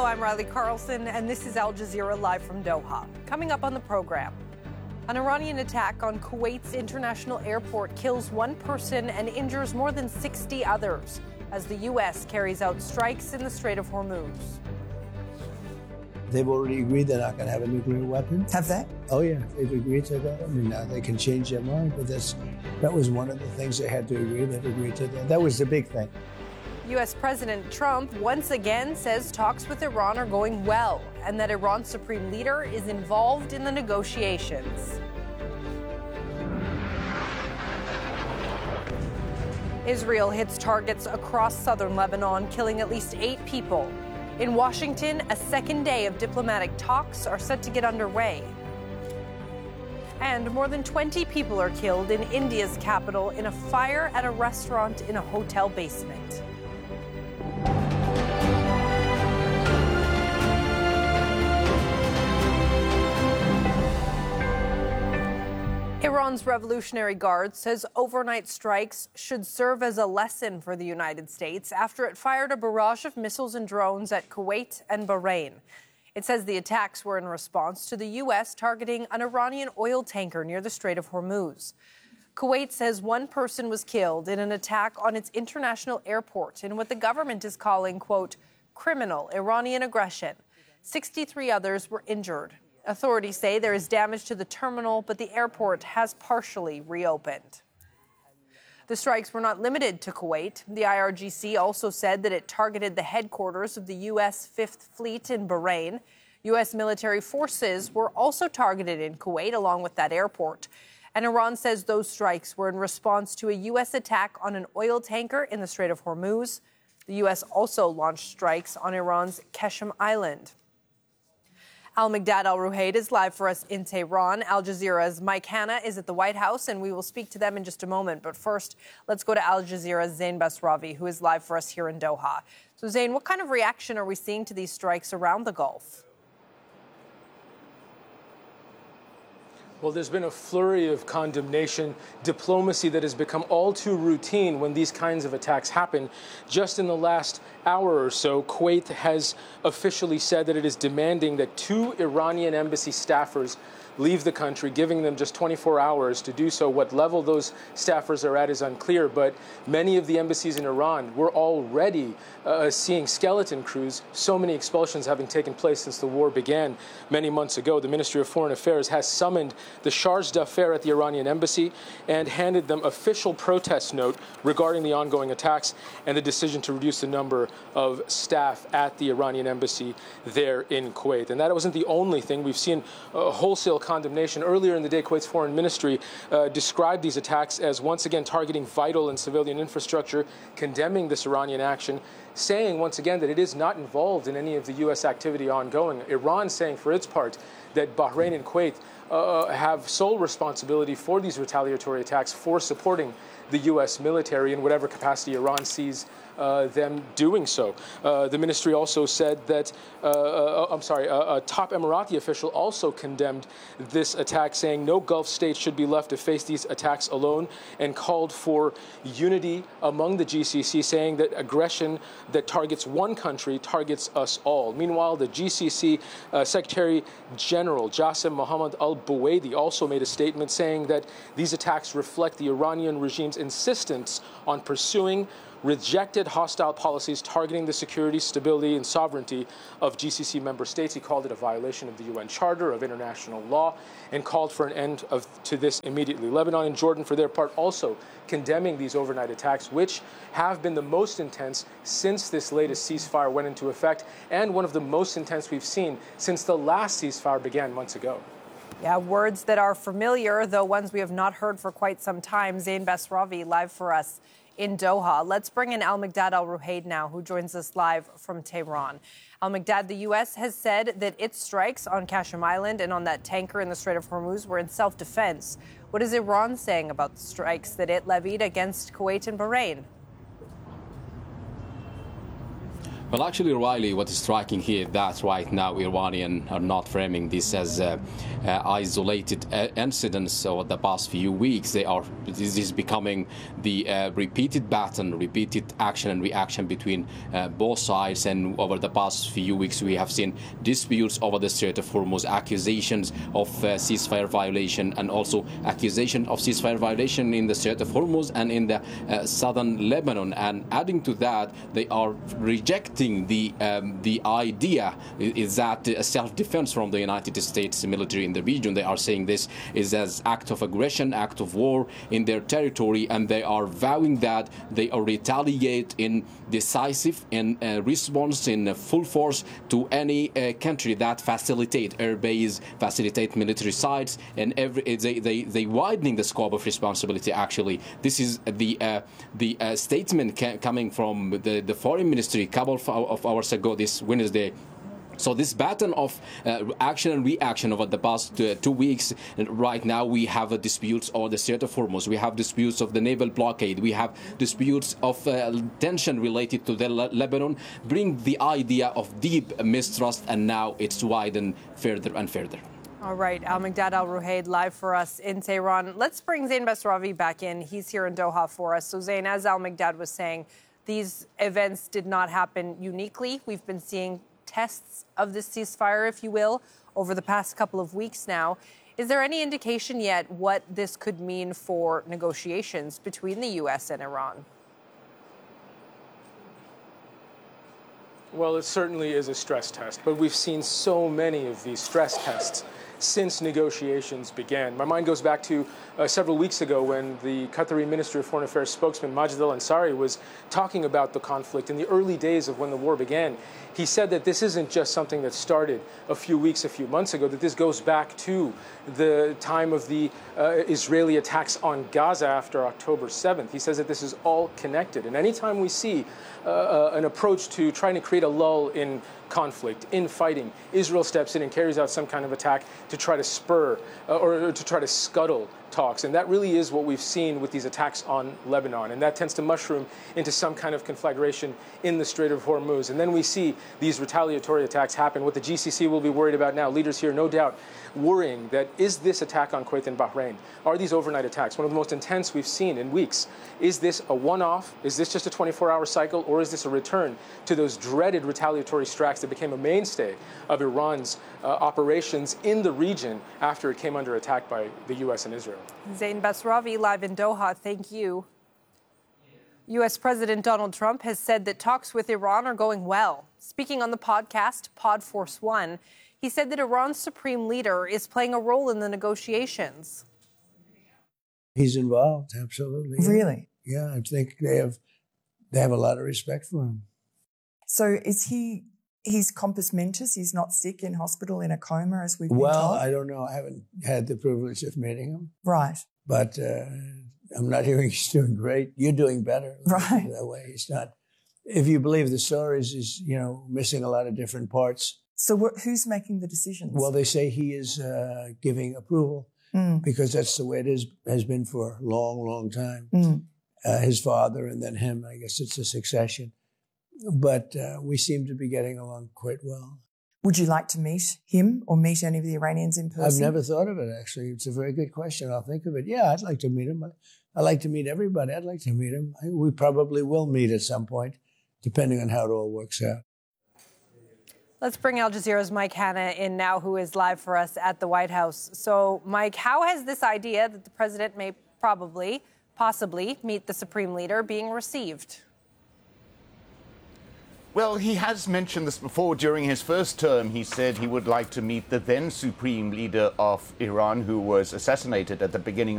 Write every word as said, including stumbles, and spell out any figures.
I'm Riley Carlson, and this is Al Jazeera live from Doha. Coming up on the program, an Iranian attack on Kuwait's international airport kills one person and injures more than sixty others as the U S carries out strikes in the Strait of Hormuz. They've already agreed they're not going to have a nuclear weapon. Have they? Oh, yeah. They've agreed to that. I mean, now they can change their mind, but that's, that was one of the things they had to agree. They've agreed to that. That was the big thing. U S President Trump once again says talks with Iran are going well and that Iran's supreme leader is involved in the negotiations. Israel hits targets across southern Lebanon, killing at least eight people. In Washington, a second day of diplomatic talks are set to get underway. And more than twenty people are killed in India's capital in a fire at a restaurant in a hotel basement. Iran's Revolutionary Guard says overnight strikes should serve as a lesson for the United States after it fired a barrage of missiles and drones at Kuwait and Bahrain. It says the attacks were in response to the U S targeting an Iranian oil tanker near the Strait of Hormuz. Kuwait says one person was killed in an attack on its international airport in what the government is calling, quote, criminal Iranian aggression. sixty-three others were injured. Authorities say there is damage to the terminal, but the airport has partially reopened. The strikes were not limited to Kuwait. The I R G C also said that it targeted the headquarters of the U S Fifth Fleet in Bahrain. U S military forces were also targeted in Kuwait, along with that airport. And Iran says those strikes were in response to a U S attack on an oil tanker in the Strait of Hormuz. The U S also launched strikes on Iran's Qeshm Island. Al-Migdad Al-Ruhaid is live for us in Tehran. Al Jazeera's Mike Hanna is at the White House, and we will speak to them in just a moment. But first, let's go to Al Jazeera's Zain Basravi, who is live for us here in Doha. So, Zain, what kind of reaction are we seeing to these strikes around the Gulf? Well, there's been a flurry of condemnation, diplomacy that has become all too routine when these kinds of attacks happen. Just in the last hour or so, Kuwait has officially said that it is demanding that two Iranian embassy staffers leave the country, giving them just twenty-four hours to do so. What level those staffers are at is unclear, but many of the embassies in Iran were already uh, seeing skeleton crews, so many expulsions having taken place since the war began many months ago. The Ministry of Foreign Affairs has summoned the Charge d'Affaires at the Iranian embassy and handed them official protest note regarding the ongoing attacks and the decision to reduce the number of staff at the Iranian embassy there in Kuwait. And that wasn't the only thing. We've seen a wholesale condemnation. Earlier in the day, Kuwait's foreign ministry uh, described these attacks as once again targeting vital and civilian infrastructure, condemning this Iranian action, saying once again that it is not involved in any of the U S activity ongoing. Iran saying for its part that Bahrain and Kuwait uh, have sole responsibility for these retaliatory attacks, for supporting the U S military in whatever capacity Iran sees Uh, them doing so. Uh, the ministry also said that, uh, uh, I'm sorry, a, a top Emirati official also condemned this attack, saying no Gulf state should be left to face these attacks alone, and called for unity among the G C C, saying that aggression that targets one country targets us all. Meanwhile, the G C C uh, Secretary General Jassim Mohammed al-Buwaidi also made a statement saying that these attacks reflect the Iranian regime's insistence on pursuing rejected hostile policies targeting the security, stability, and sovereignty of G C C member states. He called it a violation of the U N Charter, of international law, and called for an end of, to this immediately. Lebanon and Jordan, for their part, also condemning these overnight attacks, which have been the most intense since this latest ceasefire went into effect, and one of the most intense we've seen since the last ceasefire began months ago. Yeah, words that are familiar, though ones we have not heard for quite some time. Zain Basravi, live for us in Doha. Let's bring in Al-Migdad Al-Ruhaid now, who joins us live from Tehran. Al-Migdad, the U S has said that its strikes on Qeshm Island and on that tanker in the Strait of Hormuz were in self-defense. What is Iran saying about the strikes that it levied against Kuwait and Bahrain? Well, actually, Riley, what is striking here that right now Iranians are not framing this as uh, uh, isolated uh, incidents over the past few weeks. They are this is becoming the uh, repeated pattern, repeated action and reaction between uh, both sides. And over the past few weeks, we have seen disputes over the Strait of Hormuz, accusations of uh, ceasefire violation, and also accusation of ceasefire violation in the Strait of Hormuz and in the uh, southern Lebanon. And adding to that, they are rejecting the um, the idea is that uh, self-defense from the United States military in the region. They are saying this is as act of aggression, act of war in their territory, and they are vowing that they are retaliate in decisive in uh, response in uh, full force to any uh, country that facilitate airbase, facilitate military sites, and every they they they widening the scope of responsibility. Actually, this is the uh, the uh, statement ca- coming from the the foreign ministry couple of hours ago this Wednesday. So this pattern of uh, action and reaction over the past uh, two weeks, right now we have uh, disputes over the Strait of Hormuz, we have disputes of the naval blockade, we have disputes of uh, tension related to the Le- Lebanon, bring the idea of deep mistrust, and now it's widened further and further. All right, Al-Mikdad Al-Ruhaid live for us in Tehran. Let's bring Zain Basravi back in. He's here in Doha for us. So Zain, as Al-Mikdad was saying, these events did not happen uniquely. We've been seeing tests of this ceasefire, if you will, over the past couple of weeks now. Is there any indication yet what this could mean for negotiations between the U S and Iran? Well, it certainly is a stress test, but we've seen so many of these stress tests since negotiations began. My mind goes back to uh, several weeks ago when the Qatari Ministry of Foreign Affairs spokesman Majid Al-Ansari was talking about the conflict in the early days of when the war began. He said that this isn't just something that started a few weeks, a few months ago, that this goes back to the time of the uh, Israeli attacks on Gaza after October seventh. He says that this is all connected. And anytime we see uh, uh, an approach to trying to create a lull in conflict, in fighting, Israel steps in and carries out some kind of attack to try to spur uh, or to try to scuttle talks. And that really is what we've seen with these attacks on Lebanon. And that tends to mushroom into some kind of conflagration in the Strait of Hormuz. And then we see these retaliatory attacks happen. What the G C C will be worried about now, leaders here, no doubt, worrying that is this attack on Kuwait and Bahrain, are these overnight attacks, one of the most intense we've seen in weeks, is this a one-off? Is this just a twenty-four hour cycle? Or is this a return to those dreaded retaliatory strikes that became a mainstay of Iran's uh, operations in the region after it came under attack by the U S and Israel? Zain Basravi, live in Doha. Thank you. U S President Donald Trump has said that talks with Iran are going well. Speaking on the podcast, Pod Force One, he said that Iran's supreme leader is playing a role in the negotiations. He's involved, absolutely. Really? Yeah, I think they have they have a lot of respect for him. So is he, he's compos mentis, he's not sick in hospital in a coma as we've been Well, told? I don't know. I haven't had the privilege of meeting him. Right. But uh, I'm not hearing he's doing great. You're doing better. Right. That way he's not. If you believe the stories, he's, you know, missing a lot of different parts. So wh- who's making the decisions? Well, they say he is uh, giving approval Mm. because that's the way it is, has been for a long, long time. Mm. Uh, his father and then him, I guess it's a succession. But uh, we seem to be getting along quite well. Would you like to meet him or meet any of the Iranians in person? I've never thought of it, actually. It's a very good question. I'll think of it. Yeah, I'd like to meet him. I'd like to meet everybody. I'd like to meet him. We probably will meet at some point, depending on how it all works out. Let's bring Al Jazeera's Mike Hanna in now, who is live for us at the White House. So, Mike, how has this idea that the president may probably, possibly meet the supreme leader being received? Well, he has mentioned this before. During his first term, he said he would like to meet the then supreme leader of Iran, who was assassinated at the beginning